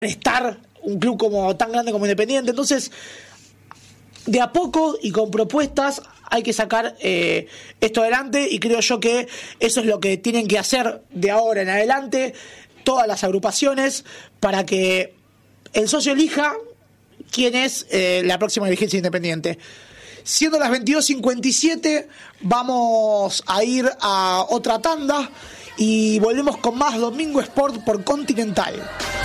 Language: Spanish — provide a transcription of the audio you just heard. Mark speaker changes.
Speaker 1: estar un club como tan grande como Independiente. Entonces, de a poco y con propuestas hay que sacar esto adelante, y creo yo que eso es lo que tienen que hacer de ahora en adelante todas las agrupaciones, para que el socio elija quién es la próxima dirigencia Independiente. Siendo las 22:57, vamos a ir a otra tanda y volvemos con más Domingo Sport por Continental.